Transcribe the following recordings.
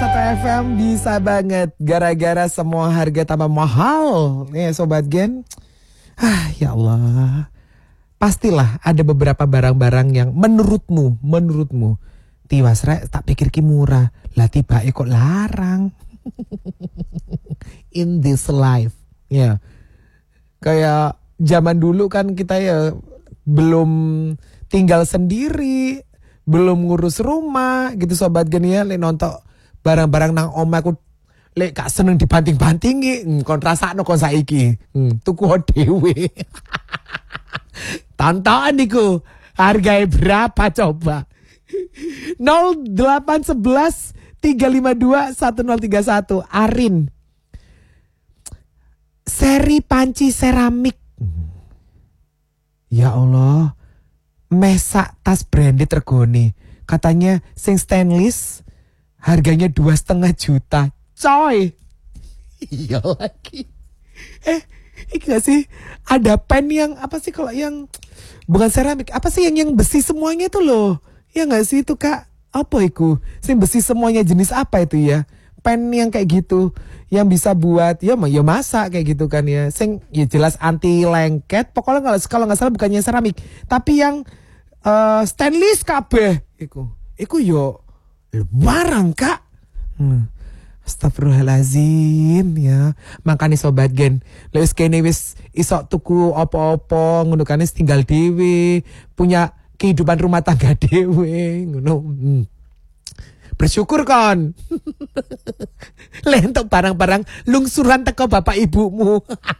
101 FM bisa banget gara-gara semua harga tambah mahal. Nih Sobat Gen. Ya Allah. Pastilah ada beberapa barang-barang yang menurutmu tiwas rek tak pikir ki murah. Lah tiba kok larang. In this life. Ya. Kayak zaman dulu kan kita ya belum tinggal sendiri, belum ngurus rumah gitu Sobat Gen ya. Nonton barang-barang nang omaku lek gak seneng dibanting-bantingi, kon rasakno kon saiki. Tuku dhewe. Tonton niku, harganya berapa coba? 0811 352 1031 Arin. Seri panci seramik. Ya Allah. Mesak tas branded regone. Katanya sing stainless harganya 2,5 juta. Coy. Iya lagi. Ini gak sih? Ada pen yang apa sih kalau yang bukan seramik, apa sih yang besi semuanya itu loh? Ya gak sih itu Kak? Apa itu? Sing besi semuanya jenis apa itu ya? Pen yang kayak gitu, yang bisa buat ya masak kayak gitu kan ya. Sing ya jelas anti lengket. Pokoknya kalau nggak salah bukannya seramik, tapi yang stainless kabeh. Iku yo barang Kak. Astagfirullahalazim ya. Makanya Sobat Gen, lewis kene wis isok tuku opo-opo ngono kan tinggal dhewe, punya kehidupan rumah tangga dhewe ngono. Bersyukur kon. Lentok barang-barang lungsuran teko bapak ibumu.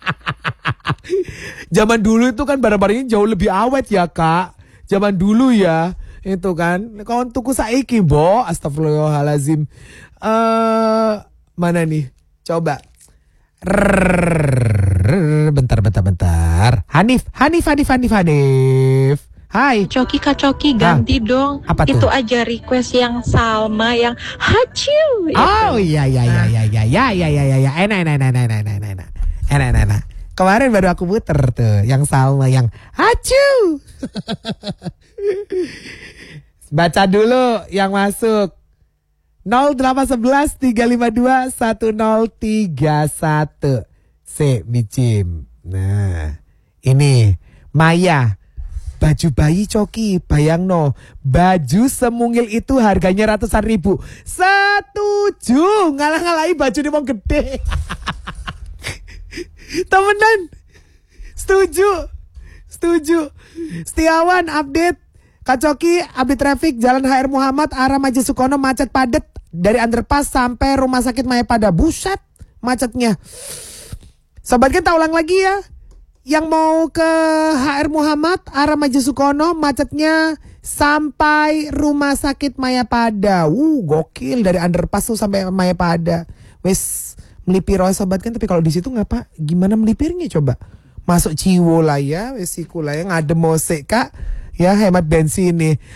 Zaman dulu itu kan barang-barangnya jauh lebih awet ya Kak. Zaman dulu ya. Itu kan. Kon tuku saiki, Bo. Astagfirullahalazim. Mana nih? Coba. Bentar. Hanif. Hai. Kak Coki ganti dong. Apa tuh? Itu aja request yang Salma yang haciu. Oh iya. Enak. Kemarin baru aku puter tuh yang Salma yang haciu. Baca dulu yang masuk. 0811 352 1031. Bicim. Nah, ini Maya. Baju bayi Coki, bayangno. Baju semungil itu harganya ratusan ribu. Setuju. Ngalah-ngalahi baju nih wong gede. Temenan. Setuju. Setiawan update. Kak Coki, update traffic Jalan HR Muhammad arah Maje Sukono macet padat dari underpass sampai Rumah Sakit Mayapada. Buset macetnya. Sobat Gen tak ulang lagi ya. Yang mau ke HR Muhammad arah Maje Sukono macetnya sampai Rumah Sakit Mayapada. Gokil dari underpass tuh sampai Mayapada. Wes melipir Sobat Gen, tapi kalau di situ ngapa? Gimana melipirnya coba? Masuk Ciwo lah ya, wes siku lah ya ngadem mosek Kak. Ya hemat bensin nih.